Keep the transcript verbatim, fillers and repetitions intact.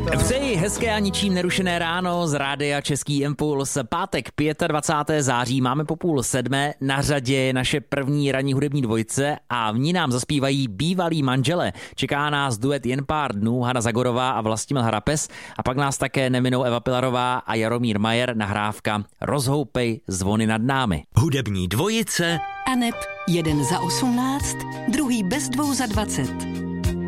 Přeji hezké a ničím nerušené ráno z rádia Český impuls. Pátek dvacátého pátého září máme po půl sedmé. Na řadě je naše první ranní hudební dvojice a v ní nám zaspívají bývalí manžele. Čeká nás duet Jen pár dnů, Hana Zagorová a Vlastimil Harapes. A pak nás také neminou Eva Pilarová a Jaromír Majer, nahrávka Rozhoupej zvony nad námi. Hudební dvojice Aneb jeden za osmnáct, druhý bez dvou za dvacet.